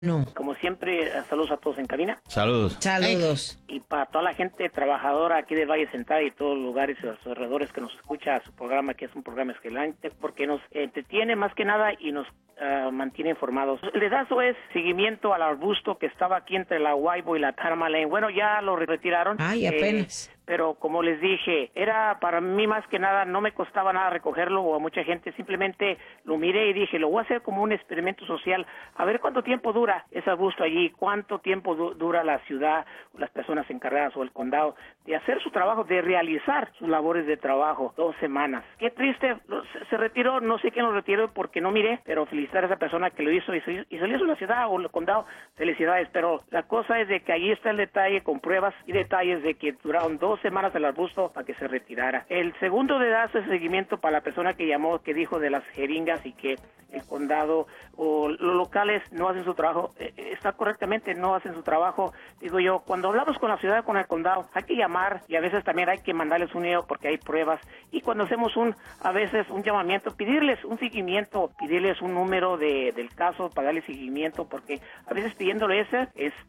No. Como siempre, saludos a todos en cabina. Saludos. Saludos. Y para toda la gente trabajadora aquí del Valle Central y todos los lugares y los alrededores que nos escucha a su programa, que es un programa excelente, porque nos entretiene más que nada y nos mantiene informados. El dedazo es seguimiento al arbusto que estaba aquí entre la Guaybo y la Tarmalane. Bueno, ya lo retiraron. Ay, apenas. Pero como les dije, era para mí más que nada, no me costaba nada recogerlo o a mucha gente, simplemente lo miré y dije, lo voy a hacer como un experimento social, a ver cuánto tiempo dura ese arbusto allí, cuánto tiempo dura la ciudad, las personas encargadas o el condado de hacer su trabajo, de realizar sus labores de trabajo. 2 semanas. Qué triste, se retiró, no sé quién lo retiró porque no miré, pero felicitar a esa persona que lo hizo y se lo hizo en la ciudad o el condado, felicidades, pero la cosa es de que ahí está el detalle con pruebas y detalles de que duraron 2 semanas el arbusto para que se retirara. El segundo dedazo es seguimiento para la persona que llamó, que dijo de las jeringas y que el condado o los locales no hacen su trabajo. Está correctamente, no hacen su trabajo. Digo yo, cuando hablamos con la ciudad, con el condado, hay que llamar y a veces también hay que mandarles un email porque hay pruebas. Y cuando hacemos a veces un llamamiento, pedirles un seguimiento, pedirles un número del caso para darle seguimiento, porque a veces pidiéndole ese,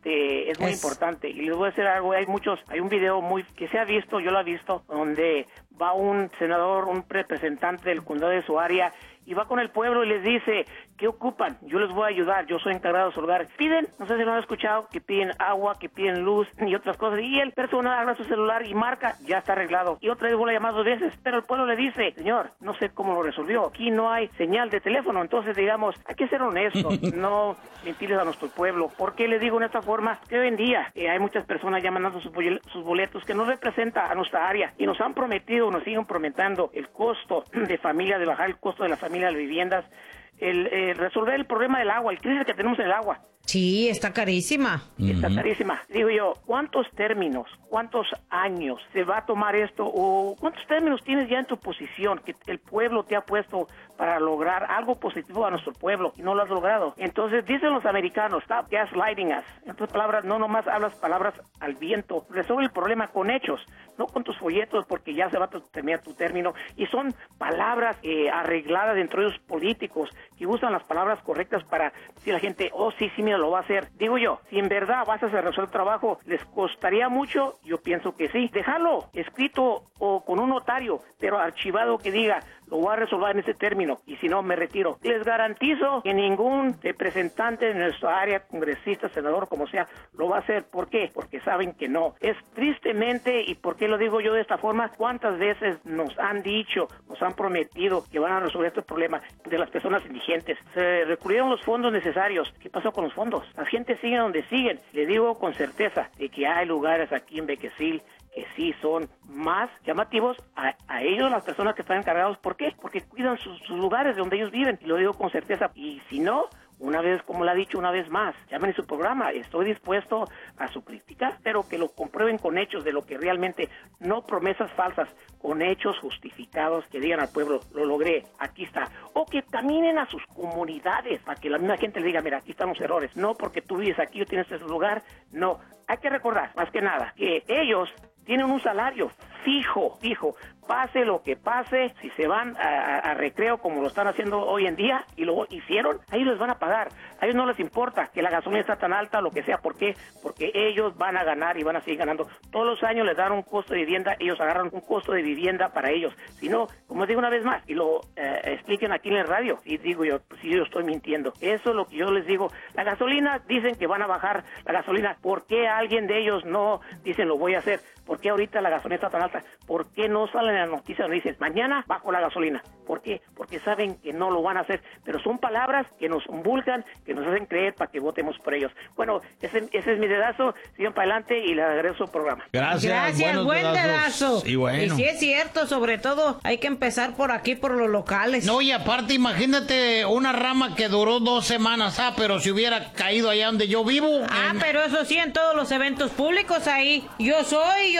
es muy importante. Y les voy a decir algo, hay un video que se ha visto, yo lo he visto, donde va un senador, un representante del condado de su área y va con el pueblo y les dice, ¿qué ocupan? Yo les voy a ayudar, yo soy encargado de su hogar. Piden, no sé si lo han escuchado, que piden agua, que piden luz y otras cosas. Y el persona agarra su celular y marca, ya está arreglado. Y otra vez vuelve a llamar 2 veces, pero el pueblo le dice, señor, no sé cómo lo resolvió. Aquí no hay señal de teléfono. Entonces, digamos, hay que ser honestos, no mentirles a nuestro pueblo. ¿Por qué les digo en esta forma? Que hoy en día hay muchas personas ya mandando sus boletos que no representan a nuestra área y nos han prometido, nos siguen prometiendo el costo de familia, de bajar el costo de la familia, de las viviendas, el resolver el problema del agua, el crisis que tenemos en el agua. Sí, está carísima. Está carísima. Digo yo, ¿cuántos términos, cuántos años se va a tomar esto? ¿O cuántos términos tienes ya en tu posición que el pueblo te ha puesto para lograr algo positivo a nuestro pueblo y no lo has logrado? Entonces dicen los americanos, stop gaslighting us. En otras palabras, no nomás hablas palabras al viento. Resuelve el problema con hechos, no con tus folletos, porque ya se va a terminar tu término. Y son palabras arregladas dentro de los políticos que usan las palabras correctas para decir a la gente, oh sí, mira, lo va a hacer. Digo yo, si en verdad vas a hacer resolver el trabajo, ¿les costaría mucho? Yo pienso que sí. Dejarlo escrito o con un notario, pero archivado que diga, lo voy a resolver en ese término, y si no, me retiro. Les garantizo que ningún representante de nuestra área, congresista, senador, como sea, lo va a hacer. ¿Por qué? Porque saben que no. Es tristemente, y ¿por qué lo digo yo de esta forma? ¿Cuántas veces nos han dicho, nos han prometido que van a resolver este problema de las personas indigentes? Se recurrieron los fondos necesarios. ¿Qué pasó con los fondos? La gente sigue donde siguen. Le digo con certeza de que hay lugares aquí en Bakersfield que sí son más llamativos a ellos, las personas que están encargados. ¿Por qué? Porque cuidan sus lugares de donde ellos viven, y lo digo con certeza. Y si no, una vez, como le ha dicho una vez más, llamen en su programa, estoy dispuesto a su crítica, pero que lo comprueben con hechos de lo que realmente, no promesas falsas, con hechos justificados, que digan al pueblo, lo logré, aquí está. O que caminen a sus comunidades para que la misma gente le diga, mira, aquí están los errores. No porque tú vives aquí o tienes ese lugar, no. Hay que recordar, más que nada, que ellos tienen un salario fijo, pase lo que pase. Si se van a recreo como lo están haciendo hoy en día y lo hicieron, a ellos les van a pagar. A ellos no les importa que la gasolina está tan alta, lo que sea. ¿Por qué? Porque ellos van a ganar y van a seguir ganando. Todos los años les dan un costo de vivienda, ellos agarran un costo de vivienda para ellos. Si no, como digo una vez más, y lo expliquen aquí en la radio, y digo yo, si yo estoy mintiendo. Eso es lo que yo les digo. La gasolina, dicen que van a bajar la gasolina. ¿Por qué alguien de ellos no dicen lo voy a hacer? ¿Por qué ahorita la gasolina está tan alta? ¿Por qué no salen en las noticias donde dicen, mañana bajo la gasolina? ¿Por qué? Porque saben que no lo van a hacer, pero son palabras que nos convulcan, que nos hacen creer para que votemos por ellos. Bueno, ese es mi dedazo. Sigan para adelante y le agradezco el programa. Gracias, buen dedazo. Y bueno. Y sí es cierto, sobre todo hay que empezar por aquí, por los locales. No, y aparte, imagínate una rama que duró 2 semanas, pero si hubiera caído allá donde yo vivo. Pero eso sí, en todos los eventos públicos ahí. Yo soy,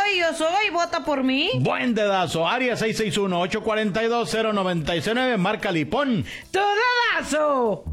vota por mí. Buen dedazo. Área 661-842-0969, marca Lipón. ¡Tu dedazo!